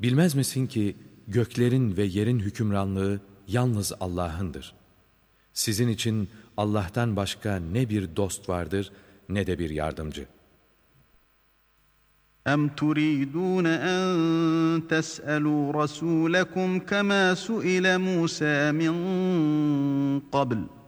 Bilmez misin ki göklerin ve yerin hükümranlığı yalnız Allah'ındır. Sizin için Allah'tan başka ne bir dost vardır ne de bir yardımcı. أَمْ تُرِيدُونَ أَنْ تَسْأَلُوا رَسُولَكُمْ كَمَا سُئِلَ مُوسَى مِنْ قَبْلُ